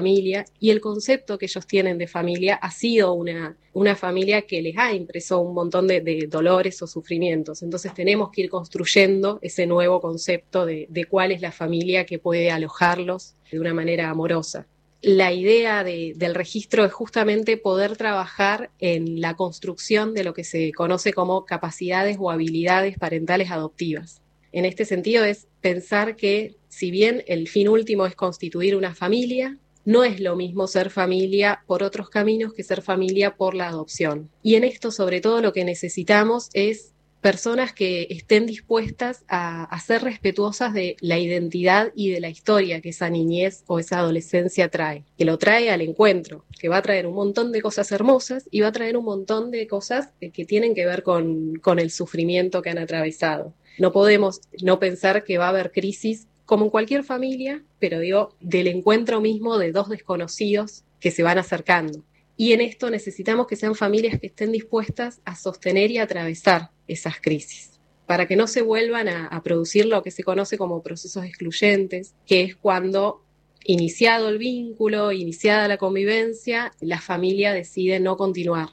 familia, y el concepto que ellos tienen de familia ha sido una familia que les ha impreso un montón de dolores o sufrimientos. Entonces tenemos que ir construyendo ese nuevo concepto de cuál es la familia que puede alojarlos de una manera amorosa. La idea del registro es justamente poder trabajar en la construcción de lo que se conoce como capacidades o habilidades parentales adoptivas. En este sentido es pensar que si bien el fin último es constituir una familia, no es lo mismo ser familia por otros caminos que ser familia por la adopción. Y en esto, sobre todo, lo que necesitamos es personas que estén dispuestas a ser respetuosas de la identidad y de la historia que esa niñez o esa adolescencia trae, que lo trae al encuentro, que va a traer un montón de cosas hermosas y va a traer un montón de cosas que tienen que ver con el sufrimiento que han atravesado. No podemos no pensar que va a haber crisis como en cualquier familia, pero digo, del encuentro mismo de dos desconocidos que se van acercando. Y en esto necesitamos que sean familias que estén dispuestas a sostener y a atravesar esas crisis, para que no se vuelvan a producir lo que se conoce como procesos excluyentes, que es cuando, iniciado el vínculo, iniciada la convivencia, la familia decide no continuar.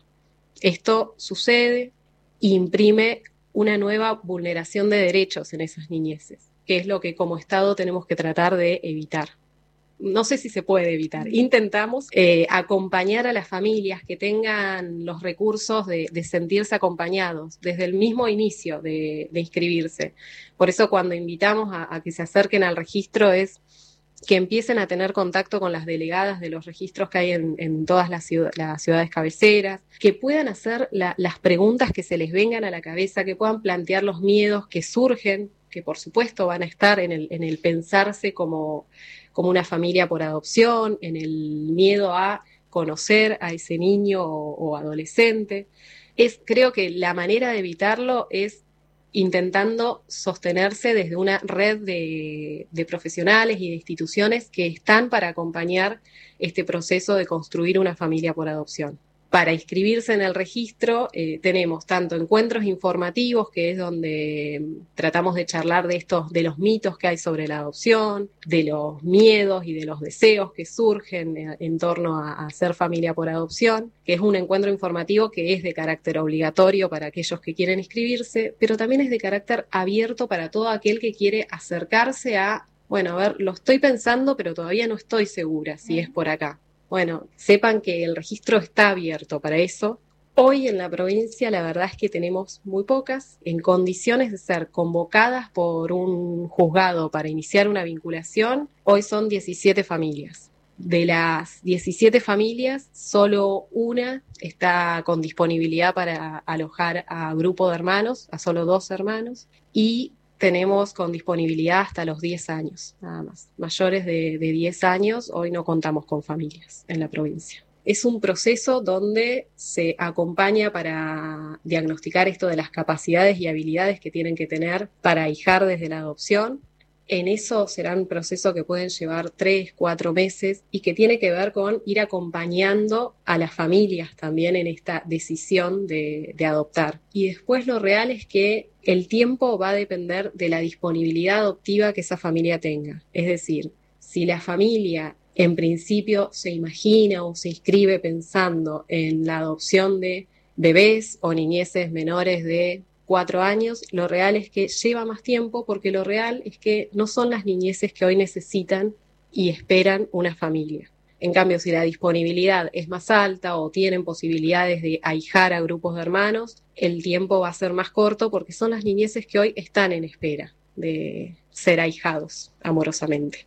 Esto sucede e imprime una nueva vulneración de derechos en esas niñeces, que es lo que como Estado tenemos que tratar de evitar. No sé si se puede evitar. Intentamos acompañar a las familias que tengan los recursos de sentirse acompañados desde el mismo inicio de inscribirse. Por eso cuando invitamos a que se acerquen al registro es que empiecen a tener contacto con las delegadas de los registros que hay en todas las ciudades cabeceras, que puedan hacer las preguntas que se les vengan a la cabeza, que puedan plantear los miedos que surgen, que por supuesto van a estar en el pensarse como una familia por adopción, en el miedo a conocer a ese niño o adolescente. Creo que la manera de evitarlo es intentando sostenerse desde una red de profesionales y de instituciones que están para acompañar este proceso de construir una familia por adopción. Para inscribirse en el registro tenemos tanto encuentros informativos, que es donde tratamos de charlar de los mitos que hay sobre la adopción, de los miedos y de los deseos que surgen en torno a ser familia por adopción, que es un encuentro informativo que es de carácter obligatorio para aquellos que quieren inscribirse, pero también es de carácter abierto para todo aquel que quiere acercarse bueno, a ver, lo estoy pensando, pero todavía no estoy segura si es por acá. Bueno, sepan que el registro está abierto para eso. Hoy en la provincia la verdad es que tenemos muy pocas en condiciones de ser convocadas por un juzgado para iniciar una vinculación. Hoy son 17 familias. De las 17 familias, solo una está con disponibilidad para alojar a grupo de hermanos, a solo 2 hermanos, y tenemos con disponibilidad hasta los 10 años, nada más. Mayores de 10 años, hoy no contamos con familias en la provincia. Es un proceso donde se acompaña para diagnosticar esto de las capacidades y habilidades que tienen que tener para ahijar desde la adopción. En eso será un proceso que pueden llevar 3, 4 meses y que tiene que ver con ir acompañando a las familias también en esta decisión de adoptar. Y después lo real es que el tiempo va a depender de la disponibilidad adoptiva que esa familia tenga. Es decir, si la familia en principio se imagina o se inscribe pensando en la adopción de bebés o niñeces menores de 4 años, lo real es que lleva más tiempo, porque lo real es que no son las niñeces que hoy necesitan y esperan una familia. En cambio, si la disponibilidad es más alta o tienen posibilidades de ahijar a grupos de hermanos, el tiempo va a ser más corto, porque son las niñeces que hoy están en espera de ser ahijados amorosamente.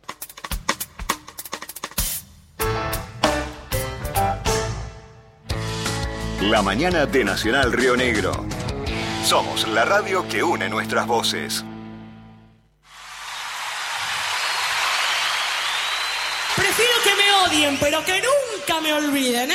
La mañana de Nacional Río Negro. Somos la radio que une nuestras voces. Prefiero que me odien, pero que nunca me olviden, ¿eh?